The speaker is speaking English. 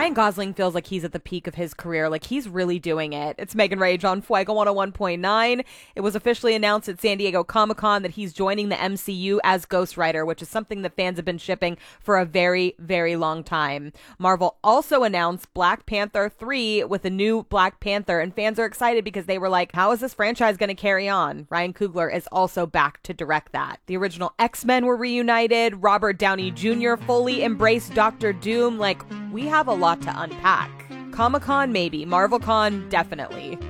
Ryan Gosling feels like he's at the peak of his career. Like, he's really doing it. It's Megan Rage on Fuego 101.9. It was officially announced at San Diego Comic-Con that he's joining the MCU as Ghost Rider, which is something that fans have been shipping for a very, very long time. Marvel also announced Black Panther 3 with a new Black Panther, and fans are excited because they were like, how is this franchise going to carry on? Ryan Coogler is also back to direct that. The original X-Men were reunited. Robert Downey Jr. fully embraced Doctor Doom. Like, we have a lot to unpack. Comic-Con, maybe. MarvelCon, definitely.